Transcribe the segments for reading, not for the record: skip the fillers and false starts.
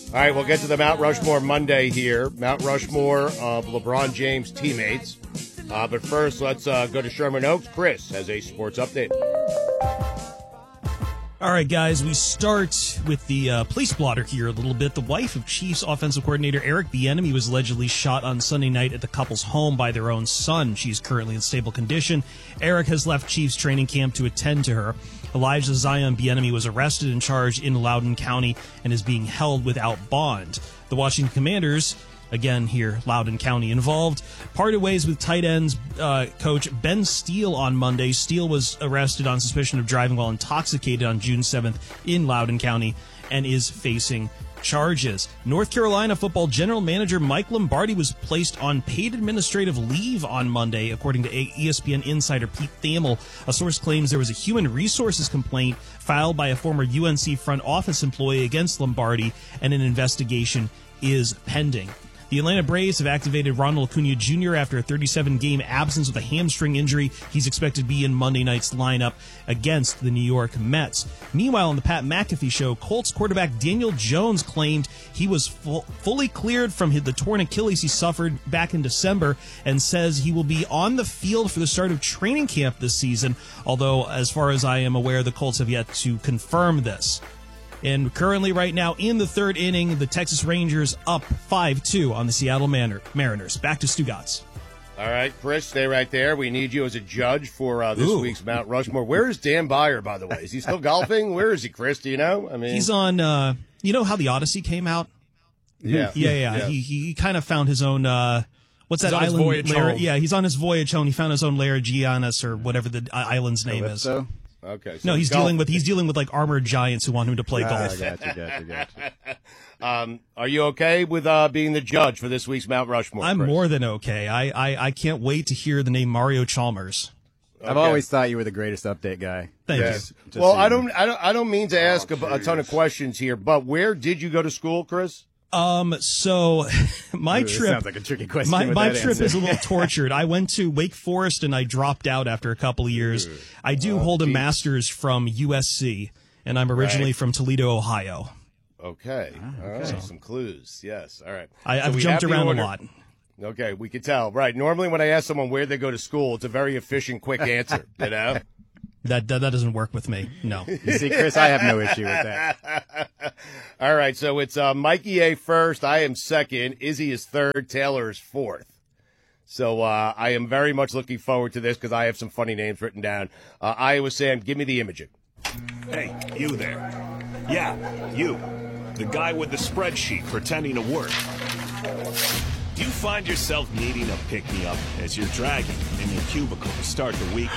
All right, we'll get to the Mount Rushmore Monday here. Mount Rushmore of LeBron James teammates. But first, let's go to Sherman Oaks. Chris has a sports update. All right, guys, we start with the police blotter here a little bit. The wife of Chiefs offensive coordinator Eric Bieniemy was allegedly shot on Sunday night at the couple's home by their own son. She's currently in stable condition. Eric has left Chiefs training camp to attend to her. Elijah Zion Bieniemy was arrested and charged in Loudoun County and is being held without bond. The Washington Commanders, again here, Loudoun County involved, parted ways with tight ends coach Ben Steele on Monday. Steele was arrested on suspicion of driving while intoxicated on June 7th in Loudoun County and is facing charges. North Carolina football general manager Mike Lombardi was placed on paid administrative leave on Monday, according to ESPN insider Pete Thamel. A source claims there was a human resources complaint filed by a former UNC front office employee against Lombardi, and an investigation is pending. The Atlanta Braves have activated Ronald Acuna Jr. after a 37-game absence with a hamstring injury. He's expected to be in Monday night's lineup against the New York Mets. Meanwhile, on the Pat McAfee show, Colts quarterback Daniel Jones claimed he was fully cleared from the torn Achilles he suffered back in December, and says he will be on the field for the start of training camp this season, although, as far as I am aware, the Colts have yet to confirm this. And currently, right now, in the third inning, the Texas Rangers up 5-2 on the Seattle Mariners. Back to Stugotz. All right, Chris, stay right there. We need you as a judge for this week's Mount Rushmore. Where is Dan Byer, by the way? Is he still golfing? Where is he, Chris? Do you know? I mean, he's on. You know how the Odyssey came out? Yeah. He kind of found his own. What's that island? Voyage home. Yeah, he's on his voyage home. He found his own Lair Giannis, or whatever the island's name is. Okay. So no, he's dealing with like armored giants who want him to play golf. Gotcha. Are you okay with being the judge for this week's Mount Rushmore? I'm Chris? more than okay. I can't wait to hear the name Mario Chalmers. Okay. I've always thought you were the greatest update guy. Thank you. Just well, so I don't mean to ask a ton of questions here, but where did you go to school, Chris? So my trip sounds like a tricky question. My trip is a little tortured. I went to Wake Forest and I dropped out after a couple of years. I do hold a master's from USC, and I'm originally from Toledo, Ohio. Okay. All right. Some clues. Yes. All right. I've jumped around a lot. Okay, we could tell. Right. Normally when I ask someone where they go to school, it's a very efficient, quick answer, you know? That doesn't work with me. No. You see, Chris, I have no issue with that. All right, so it's Mikey A first. I am second. Izzy is third. Taylor is fourth. So I am very much looking forward to this because I have some funny names written down. Iowa Sam, give me the imaging. Hey, you there. Yeah, you. The guy with the spreadsheet pretending to work. Do you find yourself needing a pick-me-up as you're dragging in your cubicle to start the week?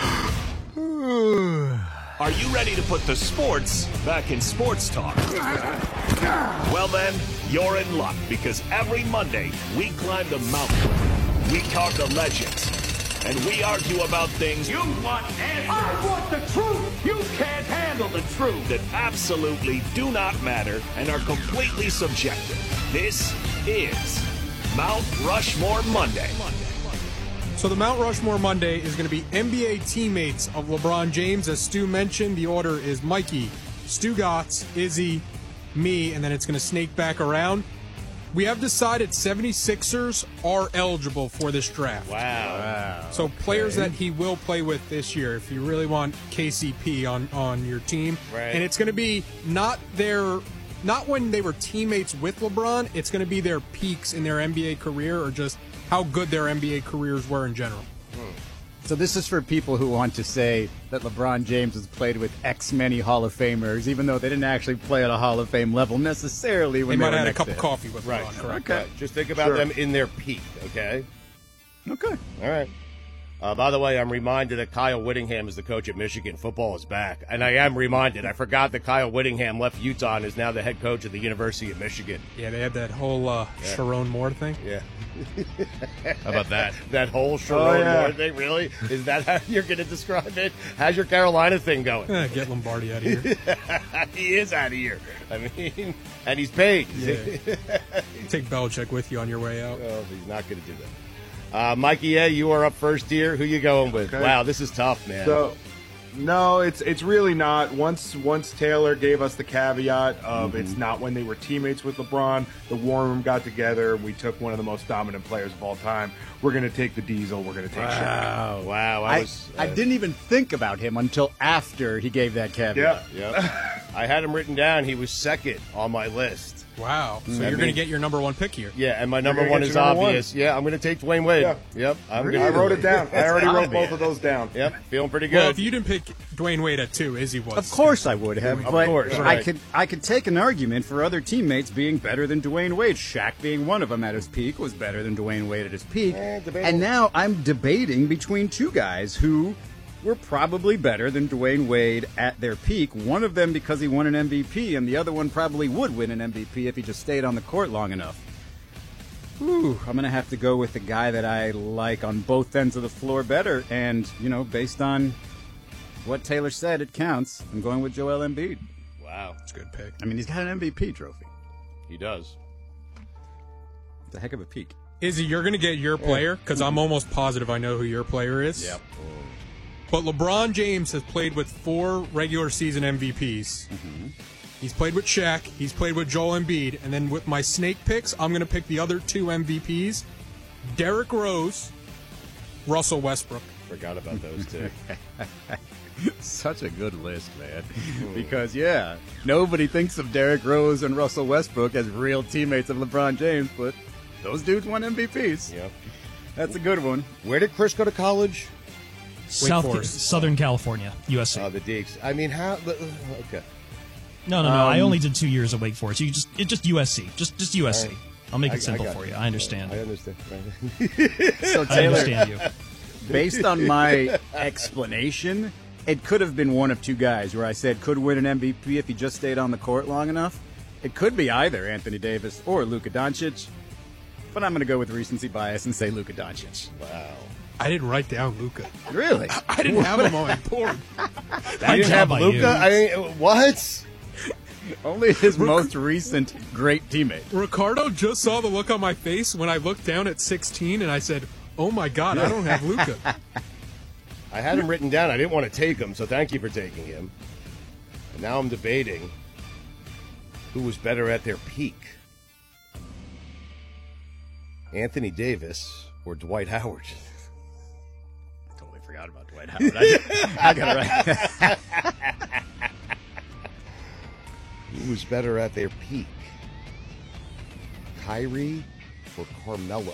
Are you ready to put the sports back in sports talk? Well then, you're in luck, because every Monday we climb the mountain, we talk to legends, and we argue about things you want answers. I want the truth. You can't handle the truth. That absolutely do not matter and are completely subjective. This is Mount Rushmore Monday. So the Mount Rushmore Monday is going to be NBA teammates of LeBron James. As Stu mentioned, the order is Mikey, Stugotz, Izzy, me, and then it's going to snake back around. We have decided 76ers are eligible for this draft. Wow. So players that he will play with this year, if you really want KCP on your team. Right. And it's going to be not when they were teammates with LeBron, it's going to be their peaks in their NBA career, or just how good their NBA careers were in general. So this is for people who want to say that LeBron James has played with X many Hall of Famers, even though they didn't actually play at a Hall of Fame level necessarily when they they might were have had a next cup to of him. coffee with Right. LeBron, correct? Okay. Just think about them in their peak, okay? Okay. All right. By the way, I'm reminded that Kyle Whittingham is the coach at Michigan. Football is back. And I am reminded. I forgot that Kyle Whittingham left Utah and is now the head coach of the University of Michigan. Yeah, they had that whole Sharon Moore thing. Yeah. How about that? That whole Sharon Moore thing, really? Is that how you're going to describe it? How's your Carolina thing going? Get Lombardi out of here. He is out of here. I mean, and he's paid. Yeah. Take Belichick with you on your way out. Oh, he's not going to do that. Mikey A., you are up first here. Who you going with? Okay. Wow, this is tough, man. So, No, it's really not. Once Taylor gave us the caveat of it's not when they were teammates with LeBron, the war room got together, we took one of the most dominant players of all time. We're going to take the Diesel. We're going to take Shaq. Wow. I didn't even think about him until after he gave that caveat. Yeah. Yep. I had him written down. He was second on my list. Wow. So you're going to get your number one pick here. Yeah, and my number gonna one get is your number obvious. Yeah, I'm going to take Dwayne Wade. Yeah. Yep. I wrote it down. I already wrote both of those down. Yep. Feeling pretty good. Well, if you didn't pick Dwayne Wade at 2, Izzy was. Of course I would have, but course, I right. could take an argument for other teammates being better than Dwayne Wade. Shaq being one of them at his peak was better than Dwayne Wade at his peak. And now I'm debating between two guys who were probably better than Dwayne Wade at their peak. One of them because he won an MVP, and the other one probably would win an MVP if he just stayed on the court long enough. Ooh, I'm going to have to go with the guy that I like on both ends of the floor better. And, based on what Taylor said, it counts. I'm going with Joel Embiid. Wow. That's a good pick. I mean, he's got an MVP trophy. He does. It's a heck of a peak. Izzy, you're going to get your player because I'm almost positive I know who your player is. Yep. But LeBron James has played with 4 regular season MVPs. He's played with Shaq. He's played with Joel Embiid. And then with my snake picks, I'm going to pick the other 2 MVPs, Derrick Rose, Russell Westbrook. Forgot about those two. Such a good list, man. Because, nobody thinks of Derrick Rose and Russell Westbrook as real teammates of LeBron James, but those dudes won MVPs. Yep. That's a good one. Where did Chris go to college? Forest. Southern California, USC. Oh, the Deeks. I mean, how? Okay. No. I only did 2 years at Wake Forest. It's just USC. Just USC. I'll make it simple for you. I understand. I understand. So, I Taylor, understand you. based on my explanation, it could have been one of two guys where I said could win an MVP if he just stayed on the court long enough. It could be either Anthony Davis or Luka Doncic, but I'm going to go with recency bias and say Luka Doncic. Wow. I didn't write down Luka. Really? I didn't have him on my board. You didn't have by Luka? you. I mean, what? Only his most recent great teammate. Ricardo just saw the look on my face when I looked down at 16 and I said, oh my God, I don't have Luka. I had him written down. I didn't want to take him, so thank you for taking him. And now I'm debating who was better at their peak. Anthony Davis or Dwight Howard? Totally forgot about Dwight Howard. I got it right. Who was better at their peak? Kyrie or Carmelo?